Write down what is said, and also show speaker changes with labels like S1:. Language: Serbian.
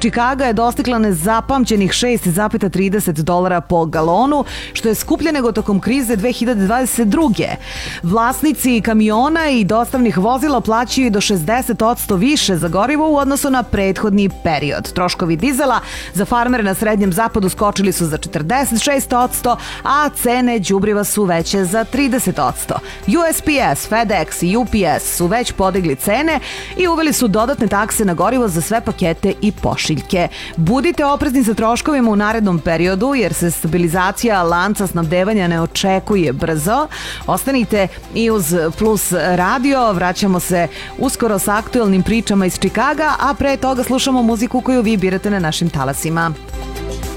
S1: Čikaga je dostigla nezapamćenih $6,30 po galonu, što je skuplje nego tokom krize 2022. Vlasnici kamiona i dostavnih vozila plaćaju do 60% više za gorivo u odnosu na prethodni period. Troškovi dizela za farmere na Srednjem zapadu skočili su za 46%, a cene đubriva su veće za 30%. USPS, FedEx i UPS su već podigli cene i uveli su dodatne takse na gorivo za sve pakete i pošiljke. Budite oprezni sa troškovima u narednom periodu jer se stabilizacija lanca snabdevanja ne očekuje brzo. Ostanite i uz Plus radio, vraćamo se uskoro sa aktuelnim pričama iz Čikaga, a pre toga slušamo muziku koju vi birate na našim talasima.